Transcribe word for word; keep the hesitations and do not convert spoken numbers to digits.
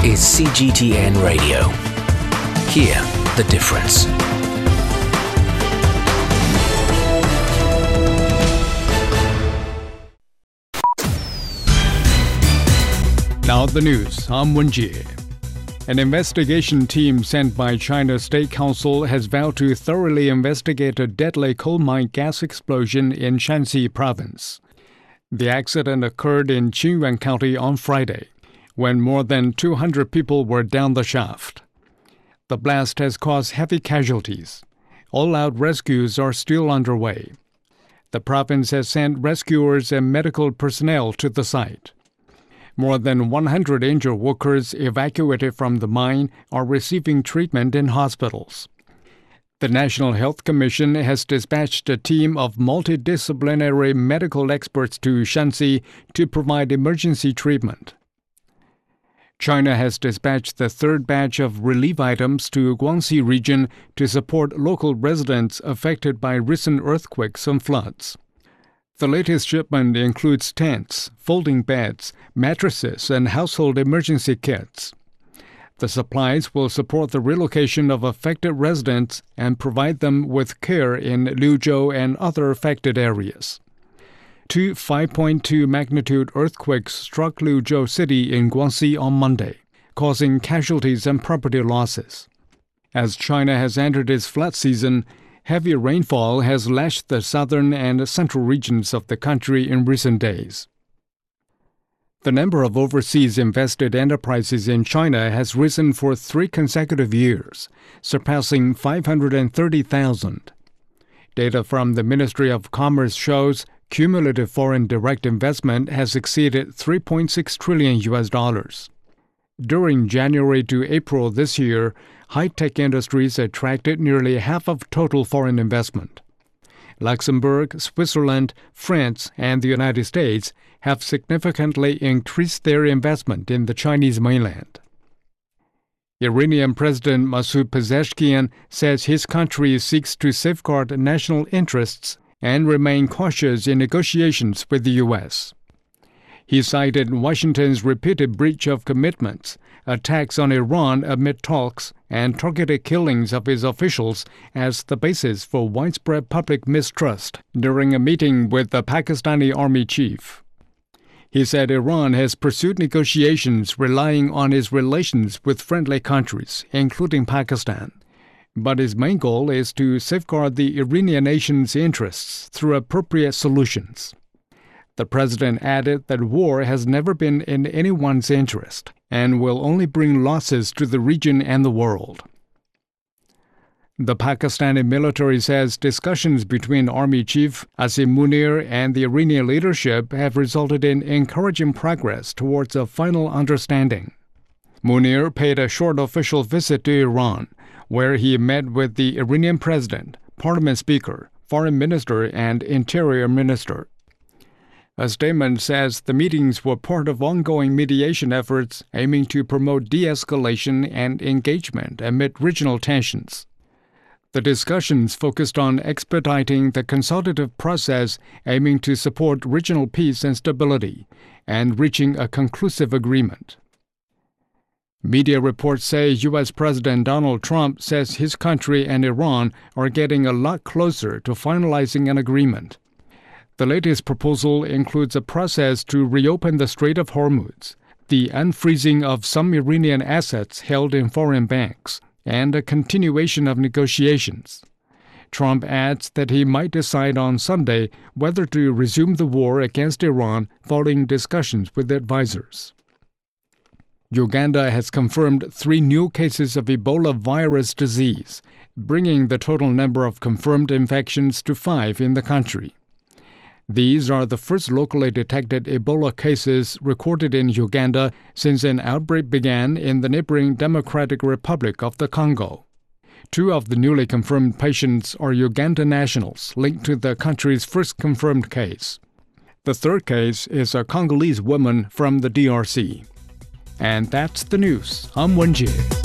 is C G T N Radio. Hear the difference. Now the news. I'm Wen Jie. An investigation team sent by China's State Council has vowed to thoroughly investigate a deadly coal mine gas explosion in Shanxi province. The accident occurred in Qingyuan County on Friday, when more than two hundred people were down the shaft. The blast has caused heavy casualties. All-out rescues are still underway. The province has sent rescuers and medical personnel to the site. More than one hundred injured workers evacuated from the mine are receiving treatment in hospitals. The National Health Commission has dispatched a team of multidisciplinary medical experts to Shanxi to provide emergency treatment. China has dispatched the third batch of relief items to Guangxi region to support local residents affected by recent earthquakes and floods. The latest shipment includes tents, folding beds, mattresses, and household emergency kits. The supplies will support the relocation of affected residents and provide them with care in Liuzhou and other affected areas. Two five point two magnitude earthquakes struck Liuzhou City in Guangxi on Monday, causing casualties and property losses. As China has entered its flood season, heavy rainfall has lashed the southern and central regions of the country in recent days. The number of overseas invested enterprises in China has risen for three consecutive years, surpassing five hundred thirty thousand. Data from the Ministry of Commerce shows cumulative foreign direct investment has exceeded three point six trillion U S dollars. During January to April this year, high-tech industries attracted nearly half of total foreign investment. Luxembourg, Switzerland, France, and the United States have significantly increased their investment in the Chinese mainland. Iranian President Masoud Pezeshkian says his country seeks to safeguard national interests and remain cautious in negotiations with the U S. He cited Washington's repeated breach of commitments, attacks on Iran amid talks, and targeted killings of his officials as the basis for widespread public mistrust during a meeting with the Pakistani army chief. He said Iran has pursued negotiations relying on its relations with friendly countries, including Pakistan. But his main goal is to safeguard the Iranian nation's interests through appropriate solutions. The president added that war has never been in anyone's interest and will only bring losses to the region and the world. The Pakistani military says discussions between Army Chief Asim Munir and the Iranian leadership have resulted in encouraging progress towards a final understanding. Munir paid a short official visit to Iran, where he met with the Iranian president, parliament speaker, foreign minister, and interior minister. A statement says the meetings were part of ongoing mediation efforts aiming to promote de-escalation and engagement amid regional tensions. The discussions focused on expediting the consultative process aiming to support regional peace and stability and reaching a conclusive agreement. Media reports say U S President Donald Trump says his country and Iran are getting a lot closer to finalizing an agreement. The latest proposal includes a process to reopen the Strait of Hormuz, the unfreezing of some Iranian assets held in foreign banks, and a continuation of negotiations. Trump adds that he might decide on Sunday whether to resume the war against Iran following discussions with advisors. Uganda has confirmed three new cases of Ebola virus disease, bringing the total number of confirmed infections to five in the country. These are the first locally detected Ebola cases recorded in Uganda since an outbreak began in the neighboring Democratic Republic of the Congo. Two of the newly confirmed patients are Ugandan nationals linked to the country's first confirmed case. The third case is a Congolese woman from the D R C. And that's the news. I'm Wen Jie.